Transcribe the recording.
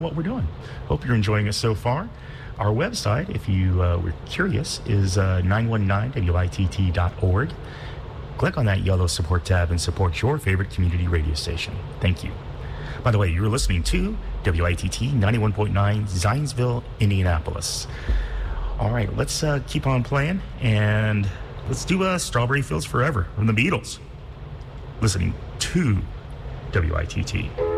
what we're doing. Hope you're enjoying it so far. Our website, if you were curious, is 919witt.org. Click on that yellow support tab and support your favorite community radio station. Thank you. By the way, you're listening to WITT 91.9 Zionsville, Indianapolis. All right, let's keep on playing, and let's do Strawberry Fields Forever from the Beatles. Listening to WITT.